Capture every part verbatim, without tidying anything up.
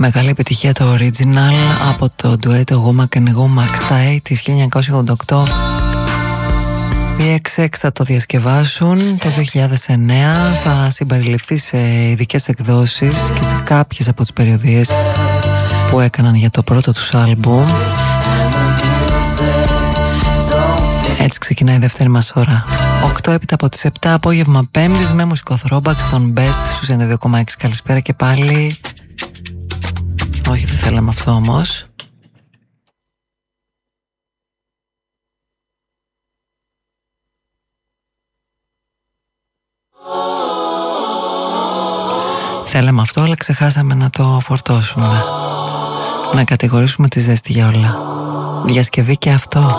Μεγάλη επιτυχία το original από το ντουέτο Γούμακ and Γούμακ στα ογδόντα, χίλια εννιακόσια ογδόντα οκτώ. Οι εξ εξ θα το διασκευάσουν το δύο χιλιάδες εννέα. Θα συμπεριληφθεί σε ειδικές εκδόσεις και σε κάποιες από τις περιοδίες που έκαναν για το πρώτο τους άλμπουμ. Έτσι ξεκινάει η δεύτερη μας ώρα. οκτώ έπειτα από τις επτά, απόγευμα Πέμπτης, με μουσικό throwback στον Best στους ενενήντα δύο κόμμα έξι. Καλησπέρα και πάλι. Όχι, δεν θέλαμε αυτό όμως. Θέλαμε αυτό, αλλά ξεχάσαμε να το φορτώσουμε. Να κατηγορήσουμε τη ζέστη για όλα. Διασκευή και αυτό.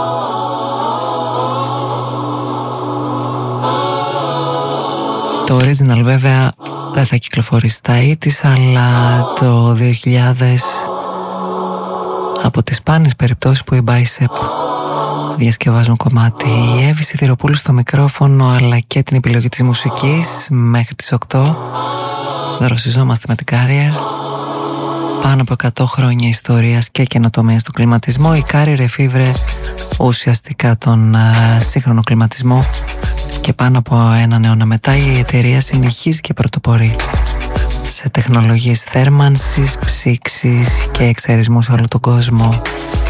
Το original βέβαια δεν θα κυκλοφορήσει στα ογδόντα, αλλά το δύο χιλιάδες, από τις σπάνιες περιπτώσεις που οι Bicep διασκευάζουν κομμάτι. Η Εύη Σιδηροπούλου στο μικρόφωνο, αλλά και την επιλογή της μουσικής μέχρι τις οκτώ. Δροσιζόμαστε με την Carrier. Πάνω από εκατό χρόνια ιστορίας και καινοτομίας του κλιματισμού. Η Carrier εφήβρε ουσιαστικά τον uh, σύγχρονο κλιματισμό και πάνω από έναν αιώνα μετά η εταιρεία συνεχίζει και πρωτοπορεί σε τεχνολογίες θέρμανσης, ψήξης και εξαιρισμού σε όλο τον κόσμο.